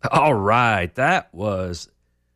All right, that was...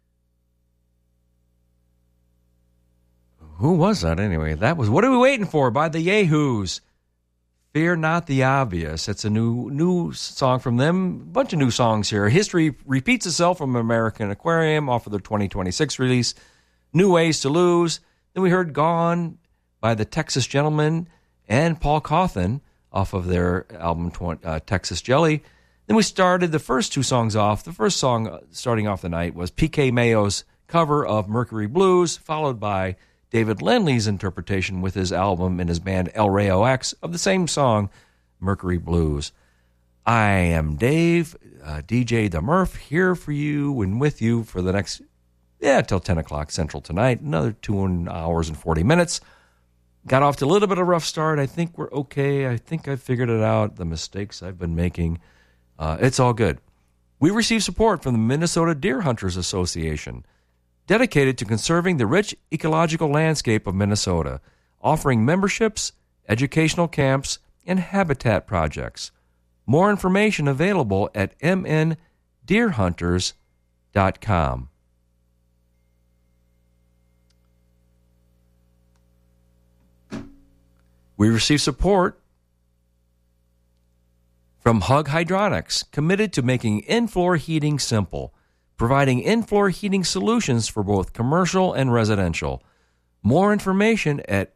Who was that anyway? That was What Are We Waiting For by the Yahoos. Fear Not the Obvious. It's a new song from them. A bunch of new songs here. History Repeats Itself from American Aquarium off of their 2026 release. New Ways to Lose. Then we heard Gone by the Texas Gentlemen and Paul Cawthon off of their album Texas Jelly. Then we started the first two songs off. The first song starting off the night was PK Mayo's cover of Mercury Blues, followed by David Lindley's interpretation with his album and his band El Rayo X of the same song, Mercury Blues. I am Dave, DJ the Murph, here for you and with you for the next, till 10 o'clock Central tonight. Another 2 hours and 40 minutes. Got off to a little bit of a rough start. I think we're okay. I think I figured it out, the mistakes I've been making. It's all good. We receive support from the Minnesota Deer Hunters Association, dedicated to conserving the rich ecological landscape of Minnesota, offering memberships, educational camps, and habitat projects. More information available at mndeerhunters.com. We receive support from Hug Hydronics, committed to making in-floor heating simple, providing in-floor heating solutions for both commercial and residential. More information at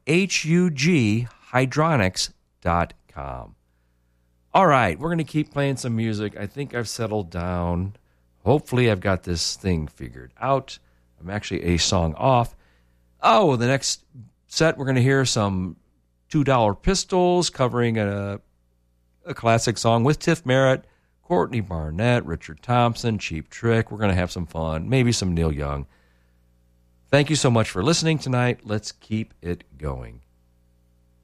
hughydronics.com. All right, we're going to keep playing some music. I think I've settled down. Hopefully I've got this thing figured out. I'm actually a song off. Oh, the next set we're going to hear some $2 Pistols covering a classic song with Tiff Merritt, Courtney Barnett, Richard Thompson, Cheap Trick. We're going to have some fun, maybe some Neil Young. Thank you so much for listening tonight. Let's keep it going.